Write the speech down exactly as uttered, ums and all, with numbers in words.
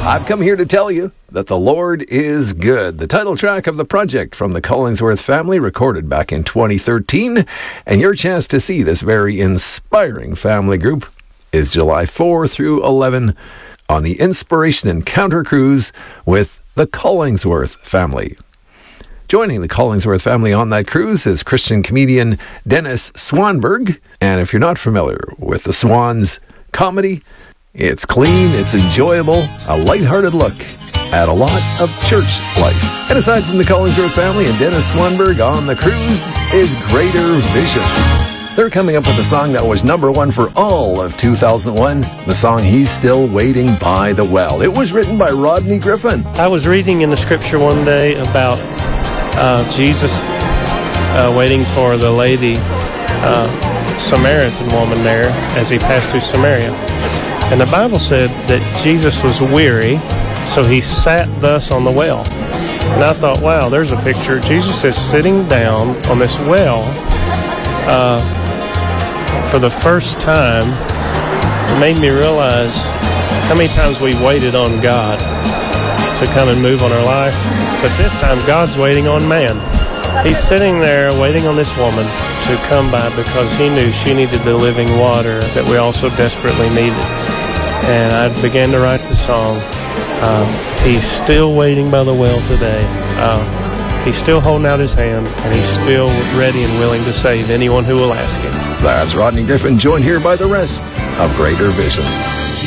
I've come here to tell you that the Lord is good. The title track of the project from the Collingsworth family, recorded back in twenty thirteen. And your chance to see this very inspiring family group is July fourth through eleventh on the Inspiration Encounter Cruise with the Collingsworth family. Joining the Collingsworth family on that cruise is Christian comedian Dennis Swanberg. And if you're not familiar with the Swans comedy, it's clean, it's enjoyable, a lighthearted look at a lot of church life. And aside from the Collingsworth family and Dennis Swanberg on the cruise is Greater Vision. They're coming up with a song that was number one for all of two thousand one, the song He's Still Waiting by the Well. It was written by Rodney Griffin. I was reading in the scripture one day about uh, Jesus uh, waiting for the lady, uh, Samaritan woman there as he passed through Samaria. And the Bible said that Jesus was weary, so he sat thus on the well. And I thought, wow, there's a picture. Jesus is sitting down on this well uh, for the first time. It made me realize how many times we waited on God to come and move on our life. But this time, God's waiting on man. He's sitting there waiting on this woman to come by because he knew she needed the living water that we also desperately needed. And I began to write the song, uh, He's Still Waiting by the Well today. Uh, he's still holding out his hand, and he's still ready and willing to save anyone who will ask him. That's Rodney Griffin, joined here by the rest of Greater Vision.